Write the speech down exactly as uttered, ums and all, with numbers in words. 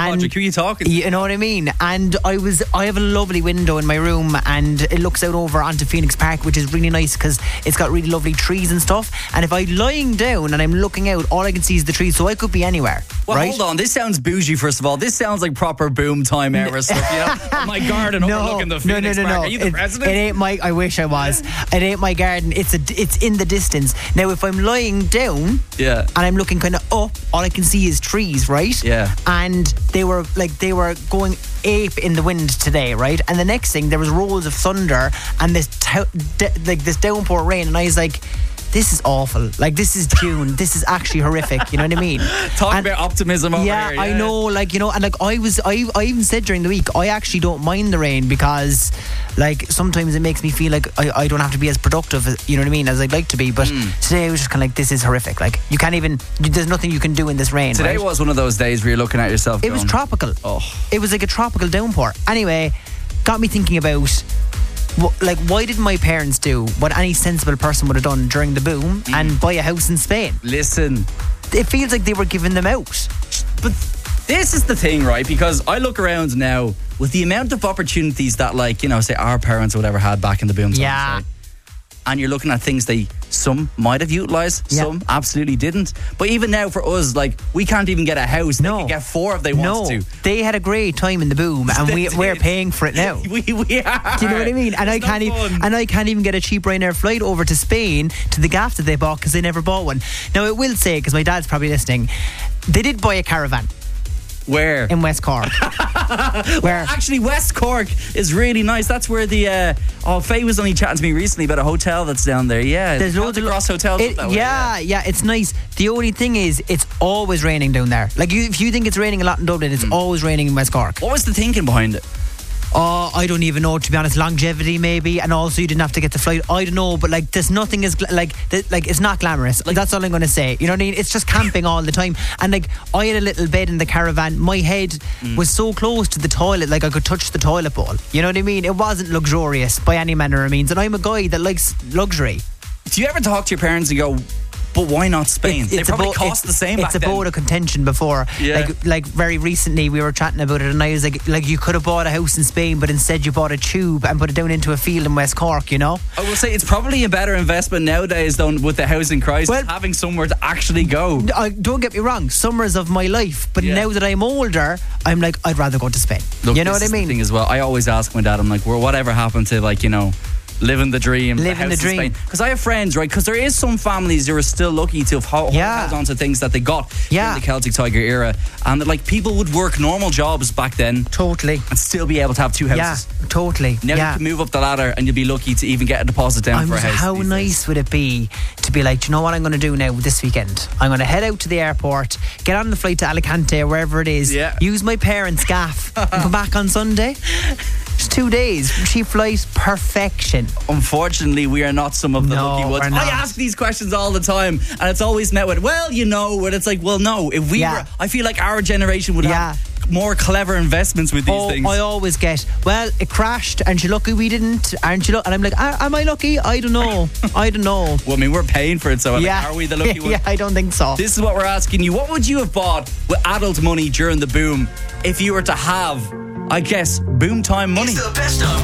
Patrick, who are you talking to? You know what I mean? And I was, I have a lovely window in my room, and it looks out over onto Phoenix Park, which is really nice because it's got really lovely trees and stuff. And if I'm lying down and I'm looking out, all I can see is the trees, so I could be anywhere. Well, right? hold on. This sounds bougie, first of all. This sounds like proper boom time era stuff, you know? My garden no, overlooking the no, Phoenix no, no, Park. no. Are you the it, president? It ain't my, I wish I was. It ain't my garden. It's a, it's in the distance. Now, if I'm lying down yeah. and I'm looking kind of up, all I can see is trees, right? Yeah. And they were like, they were going ape in the wind today, right? And the next thing, there was rolls of thunder and this t- d- like this downpour rain, and I was like, this is awful. Like, this is June. This is actually horrific. You know what I mean? Talk and, about optimism over yeah, here. Yeah, I know. Like, you know, and like I was, I, I even said during the week, I actually don't mind the rain because, like, sometimes it makes me feel like I, I don't have to be as productive, you know what I mean, as I'd like to be. But mm. today I was just kind of like, this is horrific. Like, you can't even, there's nothing you can do in this rain. Today right? was one of those days where you're looking at yourself. It going, was tropical. Oh, it was like a tropical downpour. Anyway, got me thinking about. Like, why didn't my parents do what any sensible person would have done during the boom mm. and buy a house in Spain? Listen, it feels like they were giving them out. But this is the thing, right? Because I look around now with the amount of opportunities that, like, you know, say our parents or whatever had back in the boom times, yeah. right? And you're looking at things they some might have utilised, yeah. some absolutely didn't. But even now for us, like, we can't even get a house. No. They can get four if they no. want to. They had a great time in the boom, and we, we're paying for it now. we, we are. Do you know what I mean? And it's I can't even, and I can't even get a cheap Ryanair flight over to Spain to the gaff that they bought because they never bought one. Now, I will say, because my dad's probably listening, they did buy a caravan. Where? In West Cork. Where? Well, actually, West Cork is really nice. That's where the uh, oh, Faye was only chatting to me recently about a hotel that's down there. Yeah, there's loads of cross hotels. It, that way, yeah, yeah, yeah, it's nice. The only thing is, it's always raining down there. Like, you, if you think it's raining a lot in Dublin, it's mm. always raining in West Cork. What was the thinking behind it? Oh, I don't even know, to be honest. Longevity, maybe, and also you didn't have to get the flight. I don't know, but like, there's nothing as gla- like, th- like it's not glamorous. Like, that's all I'm going to say. You know what I mean? It's just camping all the time. And like, I had a little bed in the caravan. My head mm. was so close to the toilet, like I could touch the toilet bowl. You know what I mean? It wasn't luxurious by any manner of means. And I'm a guy that likes luxury. Do you ever talk to your parents and go, but why not Spain? It's, they it's probably about, cost the same It's back a then. boat of contention before. Yeah. Like, like very recently we were chatting about it, and I was like, like you could have bought a house in Spain, but instead you bought a tube and put it down into a field in West Cork, you know? I will say it's probably a better investment nowadays, though, with the housing crisis, well, having somewhere to actually go. I, don't get me wrong, summers of my life, but yeah. now that I'm older, I'm like, I'd rather go to Spain. Look, you know what I is mean? The thing as well, I always ask my dad, I'm like, well, whatever happened to, like, you know, living the dream, living the, the dream. Because I have friends, right? Because there is some families who are still lucky to have held yeah. on to things that they got yeah. in the Celtic Tiger era, and that, like, people would work normal jobs back then, totally, and still be able to have two houses. Yeah, totally. Now yeah. you can move up the ladder, and you'll be lucky to even get a deposit down I'm for a house. How nice days. Would it be to be like, do you know what I'm going to do now this weekend? I'm going to head out to the airport, get on the flight to Alicante, wherever it is, yeah. use my parents' gaff, and come back on Sunday. Just two days, cheap flight, perfection. Unfortunately, we are not some of the no, lucky ones. I ask these questions all the time, and it's always met with, well, you know, where it's like, well, no, if we yeah. were, I feel like our generation would yeah. have more clever investments with these oh, things. I always get, well, it crashed, aren't you lucky we didn't? Aren't you lucky? And I'm like, am I lucky? I don't know. I don't know. Well, I mean, we're paying for it, so yeah. like, are we the lucky ones? Yeah, I don't think so. This is what we're asking you. What would you have bought with adult money during the boom if you were to have, I guess, boom time money? It's the best of